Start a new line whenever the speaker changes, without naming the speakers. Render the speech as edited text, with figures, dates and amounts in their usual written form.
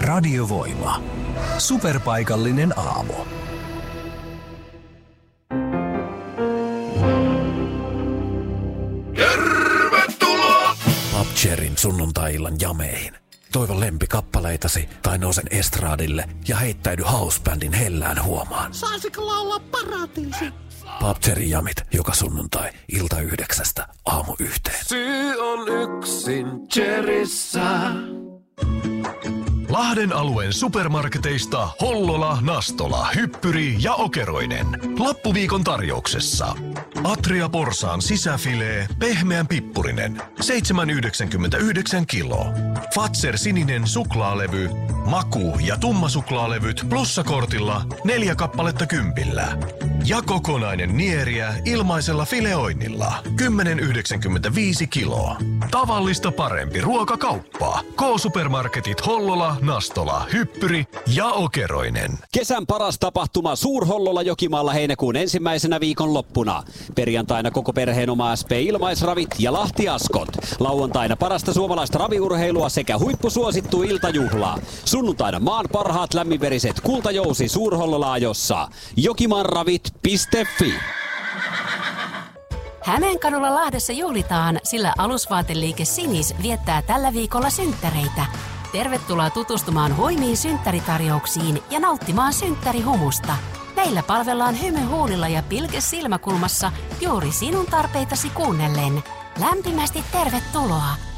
Radiovoima. Superpaikallinen aamu.
Tervetuloa
Popcherin sunnuntai-illan jameihin. Toivon lempikappaleitasi tai nousen estraadille ja heittäydy housebändin hellään huomaan.
Saisiko laulaa Paratiisi?
Popcherin jamit joka sunnuntai 9:00 aamu 1:00.
Syy on yksin Cherissä.
Lahden alueen supermarketeista Hollola, Nastola, Hyppyri ja Okeroinen. Loppuviikon tarjouksessa. Atria porsaan sisäfilee, pehmeän pippurinen, 7,99 kilo. Fazer sininen suklaalevy, maku- ja tummasuklaalevyt plussakortilla 4 kappaletta 10. Ja kokonainen nieriä ilmaisella fileoinnilla 10,95 kiloa. Tavallista parempi ruokakauppa. K-supermarketit Hollola, Nastola, Hyppyri ja Okeroinen.
Kesän paras tapahtuma Suur-Hollola Jokimaalla heinäkuun ensimmäisenä viikonloppuna. Perjantaina koko perheen oma SP Ilmaisravit ja Lahti Askot. Lauantaina parasta suomalaista raviurheilua sekä huippusuosittu iltajuhla. Sunnuntaina maan parhaat lämminveriset kultajousi Suur-Hollola-ajossa. Jokimaanravit.fi.
Hämeenkadulla Lahdessa juhlitaan, sillä alusvaateliike Sinis viettää tällä viikolla synttäreitä. Tervetuloa tutustumaan huimiin synttäritarjouksiin ja nauttimaan synttärihumusta. Meillä palvellaan hymy huulilla ja pilke silmäkulmassa juuri sinun tarpeitasi kuunnellen. Lämpimästi tervetuloa!